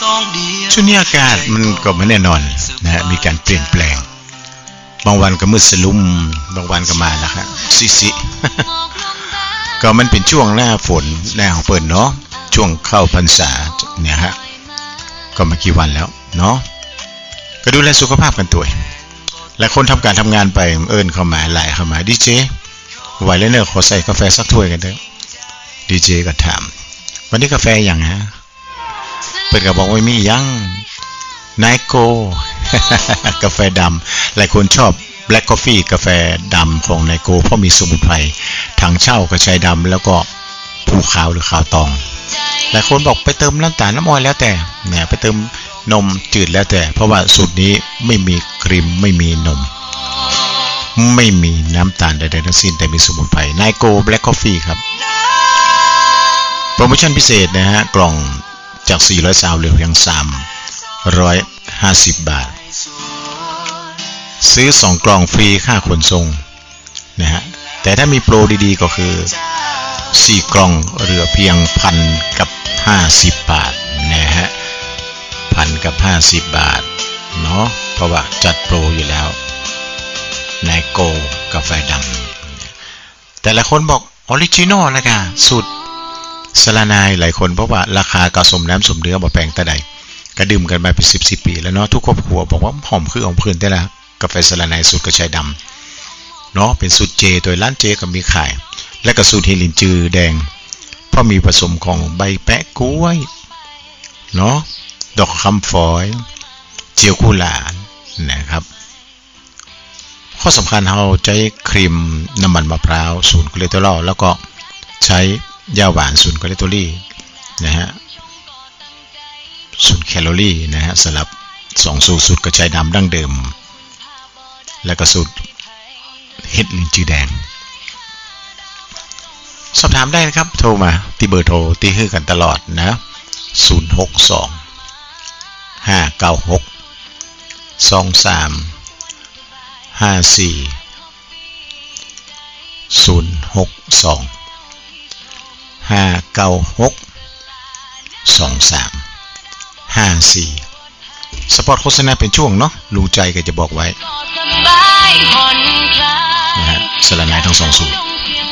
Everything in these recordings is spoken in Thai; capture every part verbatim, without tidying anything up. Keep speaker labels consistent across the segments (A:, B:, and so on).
A: ช่วงนี้อากาศมันก็ไม่แน่นอนนะฮะมีการเปลี่ยนแปลงบางวันก็มืดสลุมบางวันก็มาแล้วครับซิซิ ก็มันเป็นช่วงหน้าฝนหน้าของเปิดเนาะช่วงเข้าพรรษาเนี่ยฮะก็มากี่วันแล้วเนาะก็ดูแลสุขภาพกันตัวและคนทำการทำงานไปเอิญเข้ามาหลายเข้ามาดีเจไหวเลยเนอะขอใส่กาแฟสักถ้วยกันเถอะดีเจก็ถามวันนี้กาแฟอย่างฮะเปิดก็บอกว่ามียังไนโก กาแฟดำหลายคนชอบแบล็กกาแฟกาแฟดำของไนโกเพราะมีสมุนไพรถังเช่ากระชายดำแล้วก็ภูขาวหรือขาวตองหลายคนบอกไปเติมน้ำตาลน้ำอ้อยแล้วแต่เนี่ยไปเติมนมจืดแล้วแต่เพราะว่าสูตรนี้ไม่มีครีมไม่มีนมไม่มีน้ำตาลใดๆทั้งสิ้นแต่มีสมุนไพรไนโกแบล็กกาแฟครับโปรโมชั่นพิเศษนะฮะกล่องจากสี่ร้อยซาวเหลือเพียงสามร้อยห้าสิบบาทซื้อสองกล่องฟรีค่าขนส่งนะฮะแต่ถ้ามีโปรดีๆก็คือสี่กล่องเหลือเพียงพันกับห้าสิบบาทนะฮะพันกับห้าสิบบาทเนาะเพราะว่าจัดโปรอยู่แล้วไนโกกาแฟดำแต่ละคนบอกออริจินอลนะค่ะสูตรสลานายหลายคนเพราะว่าราคากระสมน้ำสมเนื้อบ่แพงแต่ใดก็ดื่มกันมาเป็นสิบสิบปีแล้วเนาะทุกครอบครัวบอกว่าหอมคือของเพื่อนได้แล้วกาแฟสลานายสูตรกระชายดำเนาะเป็นสูตรเจโดยร้านเจก็มีขายและก็สูตรเฮลินจือแดงเพราะมีผสมของใบแปะกล้วยเนาะดอกคำฝอยเจียวกุหลาบนะครับข้อสำคัญเราใช้ครีมน้ำมันมะพร้าวศูนย์คอเลสเตอรอลแล้วก็ใช้ยาหวานศูนย์คอเลสเตอรอลนะฮะศูนย์แคลอรี่นะฮะสำหรับสองสูตรสูตรกระชายดำดั้งเดิมและก็สูตรเห็ดลินจือแดงสอบถามได้นะครับโทรมาที่เบอร์โทรที่ให้กันตลอดนะศูนย์ หก สอง ห้า เก้า หก สอง สาม ห้า สี่ ศูนย์ หก สอง ห้า เก้า หก สอง สาม ห้า สี่สปอตโฆษณาเป็นช่วงเนาะลุงใจก็จะบอกไว้นะฮะสลานายทั้งสองสูตร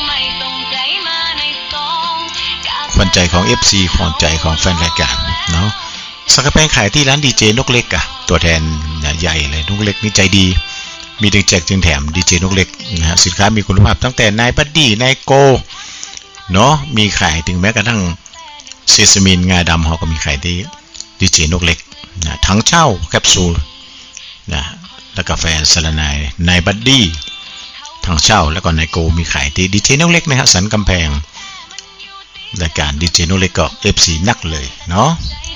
A: ขวัญใจของ เอฟ ซี ขวัญใจของแฟนรายการเนาะสักกะแปงขายที่ร้านดีเจนกเล็กอะตัวแทนใหญ่เลยนกเล็กนี่ใจดีมีดึงแจกจึงแถมดีเจนกเล็กนะฮะสินค้ามีคุณภาพตั้งแต่นายบัดดี้นายโกเนาะมีขายถึงแม้กระทั่งเซซามินงาดำเขาก็มีขายที่ดีเจนกเล็กนะทั้งเช่าแคปซูลนะแล้วกาแฟสลานายนายบัดดี้ทั้งเช่าแล้วก็นายโกมีขายที่ดีเจนกเล็กนะฮะสันกำแพงรายการดีเจนกเล็กก็ เอฟ ซี นักเลยเนาะ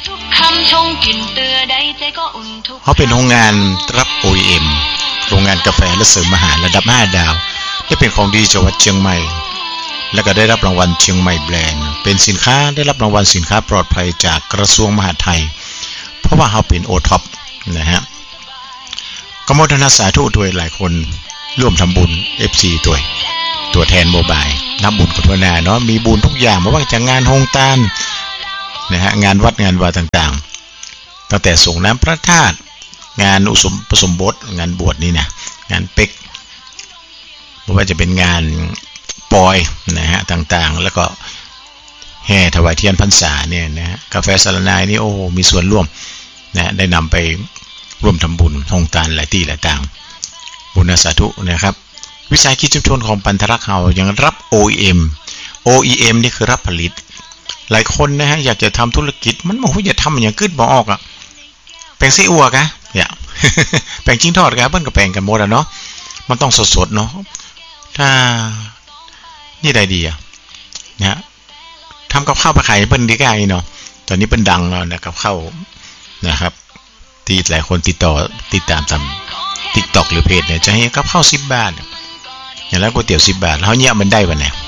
A: เขาเป็นโรงงานรับ โอ อี เอ็ม โรงงานกาแฟและเสริมอาหารระดับห้าดาวได้เป็นของดีจังหวัดเชียงใหม่และก็ได้รับรางวัลเชียงใหม่แบรนด์เป็นสินค้าได้รับรางวัลสินค้าปลอดภัยจากกระทรวงมหาดไทยเพราะว่าเขาเป็นโอท็อปนะฮะก็โมทนาสาธุด้วยหลายคนร่วมทำบุญ เอฟ ซี ตัวตัวแทนโมบายทำบุญกับนาเนาะมีบุญทุกอย่างไม่ว่าจะงานโฮงตานนะฮะงานวัดงานวาต่างๆตั้งแต่ส่งน้ำพระธาตุงานอุสมผสมบทงานบวชนี่นะงานเป็กไม่ว่าจะเป็นงานปอยนะฮะต่างๆแล้วก็แห่ถวายเทียนพรรษาเนี่ยนะฮะกาแฟสลานายนี่โอ้มีส่วนร่วมนะได้นำไปร่วมทำบุญโฮงตานหลายที่หลายต่างบุญสาธุนะครับวิสาหกิจชุมชนของปันธรักษ์เรายังรับ โอ อี เอ็ม โอ อี เอ็ม นี่คือรับผลิตหลายคนนะฮะอยากจะทำธุรกิจมันบอกว่าอย่าทำอย่างกึศบ่ออกอ่ะแปลงไส้อั่วกะอย่า แปลงจิ้งทอดกะเปิ้นก็แปลงกันหมดอ่ะเนาะมันต้องสดๆเนาะถ้านี่ได้ดีอ่ะนะทำกับข้าวไปขายเปิ้นดีกว่าเนาะตอนนี้เปิ้นดังแล้วนะกับข้าวนะครับที่หลายคนติดต่อติดตามตาม TikTok หรือเพจเนี่ยจะให้กับข้าวสิบบาทอย่างแล้วก๋วยเตี๋ยวสิบบาทแล้วเนี่ยมันได้วันไหน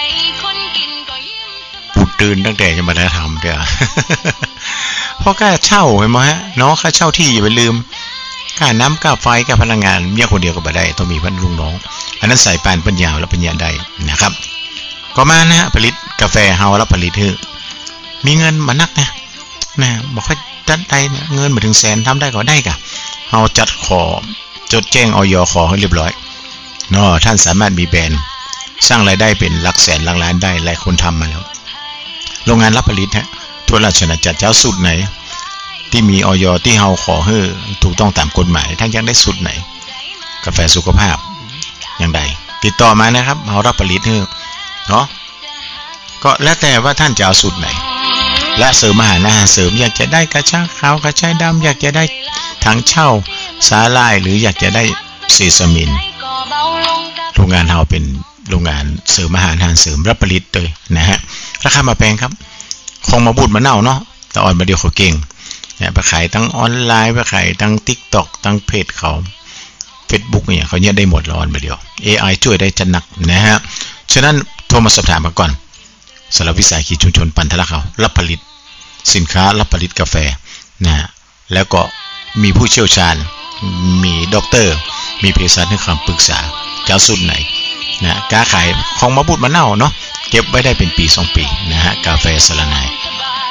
A: ปูตื่นตั้งแต่จะมาได้ทำเด้อ เพราะค่าเช่าเห็นไหมฮะเนาะค่าเช่าที่อย่าไปลืมค่าน้ำค่าไฟค่าพลังงานเมียคนเดียวก็บ่ได้ต้องมีพันลุงน้องอันนั้นใส่ปานปัญญาแล้วปัญญาได้นะครับก็มานะฮะผลิตกาแฟเฮาแล้วผลิตคือมีเงินมานักนะนะบ่ค่อยตัดได้เงินมาถึงแสนทำได้ก็ได้กะเฮาจัดขอจดแจ้งอย.ขอให้เรียบร้อยเนาะท่านสามารถมีแบรนด์สร้างรายได้เป็นหลักแสนหลักล้านได้หลายคนทำมาแล้วโรงงานรับผลิตฮะทั่วราชอาณาจักรเจ้าสูตรไหนที่มีอย.ที่เฮาขอให้ถูกต้องตามกฎหมายท่านอยากได้สูตรไหนกาแฟสุขภาพอย่างใดติดต่อมานะครับเฮารับผลิตให้เนาะก็แล้วแต่ว่าท่านจะเอาสูตรไหนและเสริมอาหารอาหารเสริมอยากจะได้กระชายขาวกระชายดำอยากจะได้ถังเช่าสาหร่ายหรืออยากจะได้เซซามินโรงงานเฮาเป็นโรงงานเสริมอาหารอาหารเสริมรับผลิตเลยนะฮะราคามาแพงครับคงมาบูดมาเน่าเนาะแต่ออนมาเดียวเขาเก่งเนี่ยไปขายทั้งออนไลน์ไปขายทั้ง TikTok ทั้งเพจเขา Facebook เนี่ยเขาเนี่ยได้หมดแล้วออนมาเดียว เอ ไอ ช่วยได้จัดหนักนะฮะฉะนั้นโทรมาสอบถามมาก่อนสำหรับวิสาหกิจชุมชนปันทะลักเขารับผลิตสินค้ารับผลิตกาแฟนะแล้วก็มีผู้เชี่ยวชาญมีด็อกเตอร์มีเภสัชให้คำปรึกษาเจ้าสูตรไหนนะการขายของมาบูดมาเน่าเนาะเก็บไว้ได้เป็นปีสองปีนะฮะกาแฟสะระนาย